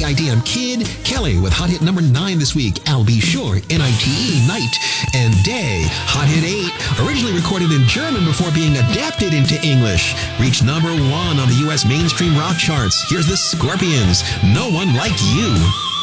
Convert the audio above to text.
N-I-T-E-I-D. I'm Kid Kelly with hot hit number 9 this week. I'll Be Sure, N-I-T-E, night and day. Hot hit 8, originally recorded in German before being adapted into English. Reached number 1 on the U.S. mainstream rock charts. Here's the Scorpions, No One Like You.